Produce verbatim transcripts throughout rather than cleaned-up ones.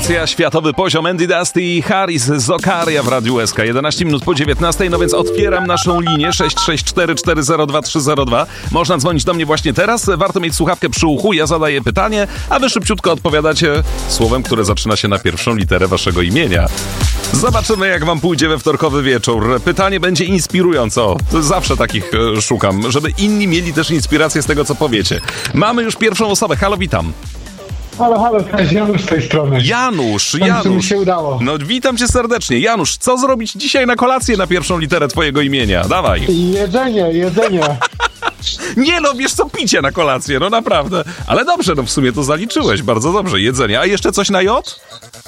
Rewelacja, światowy poziom. Andy Dusty i Harris z Okaria w Radiu S K. jedenaście minut po dziewiętnastej, no więc otwieram naszą linię sześć sześć cztery cztery zero dwa trzy zero dwa. Można dzwonić do mnie właśnie teraz. Warto mieć słuchawkę przy uchu. Ja zadaję pytanie, a wy szybciutko odpowiadacie słowem, które zaczyna się na pierwszą literę waszego imienia. Zobaczymy, jak wam pójdzie we wtorkowy wieczór. Pytanie będzie inspirujące. O, to zawsze takich e, szukam, żeby inni mieli też inspirację z tego, co powiecie. Mamy już pierwszą osobę. Halo, witam. Halo, halo, cześć, Janusz z tej strony. Janusz, Janusz. mi Janusz. się udało. No, witam cię serdecznie. Janusz, co zrobić dzisiaj na kolację na pierwszą literę twojego imienia? Dawaj. Jedzenie, jedzenie. Nie no, wiesz co, picie na kolację, no naprawdę. Ale dobrze, no w sumie to zaliczyłeś, bardzo dobrze, jedzenie. A jeszcze coś na J?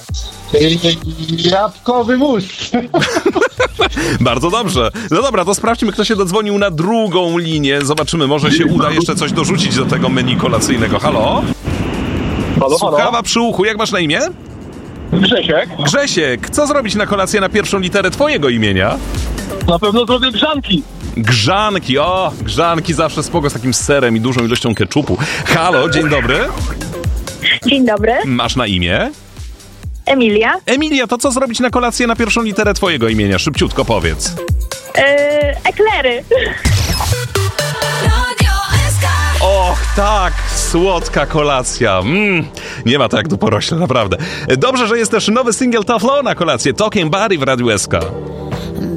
Jabłkowy mus. Bardzo dobrze. No dobra, to sprawdźmy, kto się dodzwonił na drugą linię. Zobaczymy, może się uda jeszcze coś dorzucić do tego menu kolacyjnego. Halo? Halo, Słuchawa halo. przy uchu, jak masz na imię? Grzesiek. Grzesiek, co zrobić na kolację na pierwszą literę twojego imienia? Na pewno zrobię grzanki. Grzanki, o, grzanki zawsze spoko z takim serem i dużą ilością keczupu. Halo, dzień dobry. Dzień dobry, Masz na imię? Emilia. Emilia, to co zrobić na kolację na pierwszą literę twojego imienia? Szybciutko powiedz. Yy, eklery. Och, tak, słodka kolacja. Mm, nie ma to jak do porośla, naprawdę. Dobrze, że jest też nowy singiel Tough Law na kolację. Talking Body w Radiu S K.